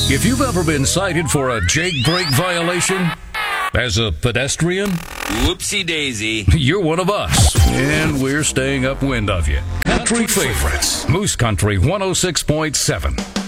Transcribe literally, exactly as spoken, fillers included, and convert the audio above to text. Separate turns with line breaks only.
If you've ever been cited for a Jake brake violation as a pedestrian,
whoopsie daisy,
you're one of us, and we're staying upwind of you. Country favorites, Moose Country one oh six point seven.